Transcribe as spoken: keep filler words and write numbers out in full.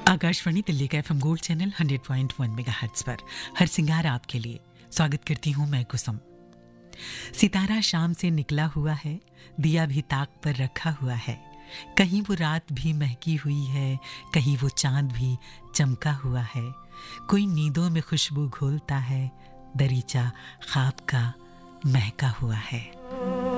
आकाशवाणी दिल्ली का FM gold channel hundred point one megahertz पर हर सिंगार आपके लिए स्वागत करती हूँ मैं कुसुम। सितारा शाम से निकला हुआ है, दिया भी ताक पर रखा हुआ है। कहीं वो रात भी महकी हुई है, कहीं वो चांद भी चमका हुआ है। कोई नींदों में खुशबू घोलता है, दरीचा ख्वाब का महका हुआ है।